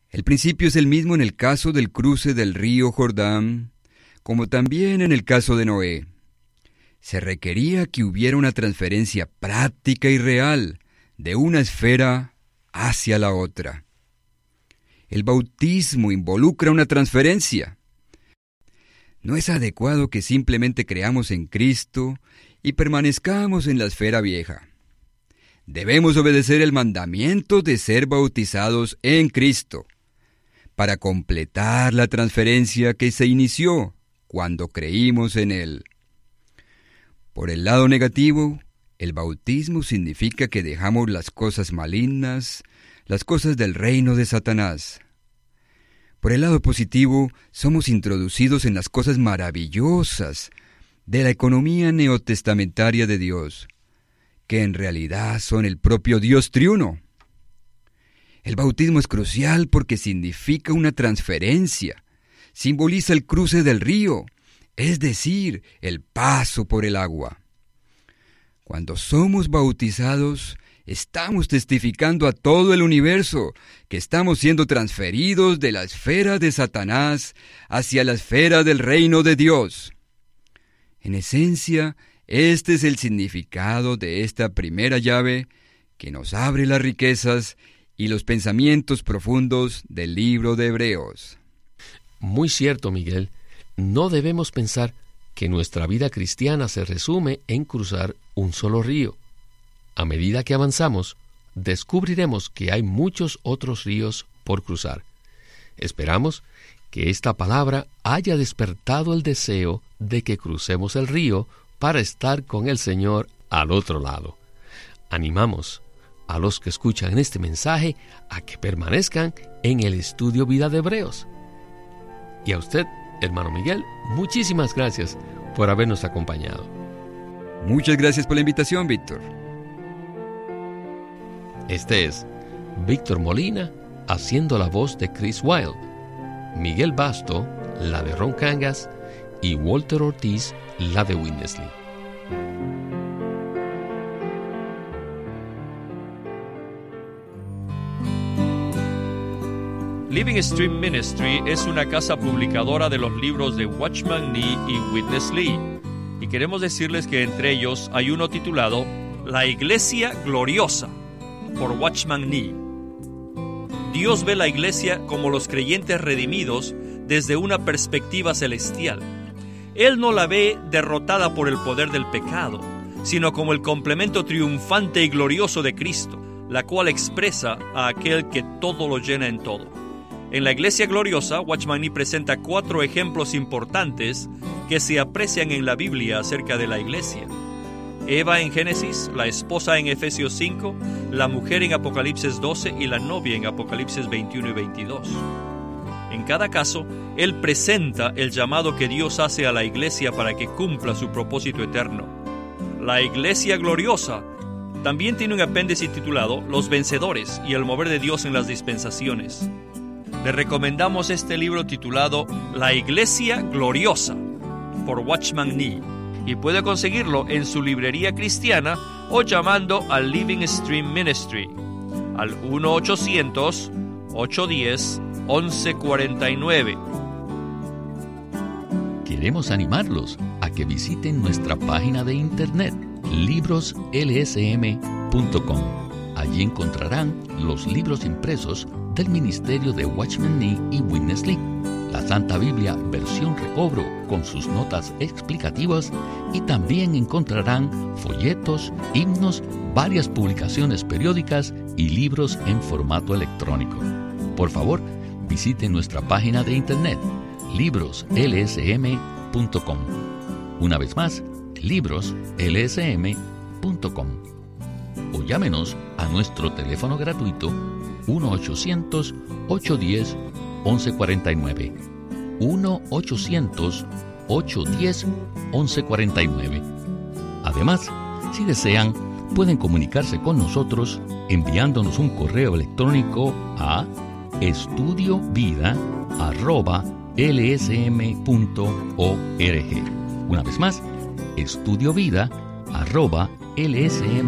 El principio es el mismo en el caso del cruce del río Jordán, como también en el caso de Noé. Se requería que hubiera una transferencia práctica y real de una esfera hacia la otra. El bautismo involucra una transferencia. No es adecuado que simplemente creamos en Cristo y permanezcamos en la esfera vieja. Debemos obedecer el mandamiento de ser bautizados en Cristo, para completar la transferencia que se inició cuando creímos en Él. Por el lado negativo, el bautismo significa que dejamos las cosas malignas, las cosas del reino de Satanás. Por el lado positivo, somos introducidos en las cosas maravillosas de la economía neotestamentaria de Dios, que en realidad son el propio Dios triuno. El bautismo es crucial porque significa una transferencia, simboliza el cruce del río, es decir, el paso por el agua. Cuando somos bautizados, estamos testificando a todo el universo que estamos siendo transferidos de la esfera de Satanás hacia la esfera del reino de Dios. En esencia, este es el significado de esta primera llave que nos abre las riquezas y los pensamientos profundos del libro de Hebreos. Muy cierto, Miguel. No debemos pensar que nuestra vida cristiana se resume en cruzar un solo río. A medida que avanzamos, descubriremos que hay muchos otros ríos por cruzar. Esperamos que esta palabra haya despertado el deseo de que crucemos el río para estar con el Señor al otro lado. Animamos a los que escuchan este mensaje a que permanezcan en el estudio Vida de Hebreos. Y a usted, hermano Miguel, muchísimas gracias por habernos acompañado. Muchas gracias por la invitación, Víctor. Este es Víctor Molina haciendo la voz de Chris Wilde, Miguel Basto la de Ron Cangas y Walter Ortiz la de Witness Lee. Living Stream Ministry es una casa publicadora de los libros de Watchman Nee y Witness Lee, y queremos decirles que entre ellos hay uno titulado La Iglesia Gloriosa, por Watchman Nee. Dios ve la iglesia como los creyentes redimidos desde una perspectiva celestial. Él no la ve derrotada por el poder del pecado, sino como el complemento triunfante y glorioso de Cristo, la cual expresa a aquel que todo lo llena en todo. En la Iglesia Gloriosa, Watchman Nee presenta 4 ejemplos importantes que se aprecian en la Biblia acerca de la iglesia. Eva en Génesis, la esposa en Efesios 5, la mujer en Apocalipsis 12 y la novia en Apocalipsis 21 y 22. En cada caso, él presenta el llamado que Dios hace a la iglesia para que cumpla su propósito eterno. La Iglesia Gloriosa también tiene un apéndice titulado Los Vencedores y el mover de Dios en las dispensaciones. Le recomendamos este libro titulado La Iglesia Gloriosa, por Watchman Nee, y puede conseguirlo en su librería cristiana o llamando al Living Stream Ministry al 1-800-810-1149. Queremos animarlos a que visiten nuestra página de internet libroslsm.com. Allí encontrarán los libros impresos del ministerio de Watchman Nee y Witness Lee, la Santa Biblia versión recobro con sus notas explicativas, y también encontrarán folletos, himnos, varias publicaciones periódicas y libros en formato electrónico. Por favor, visite nuestra página de internet libroslsm.com. Una vez más, libroslsm.com. O llámenos a nuestro teléfono gratuito 1-800-810-1149. 1-800-810-1149. Además, si desean, pueden comunicarse con nosotros enviándonos un correo electrónico a estudiovida@lsm.org. Una vez más, estudiovida@lsm.org.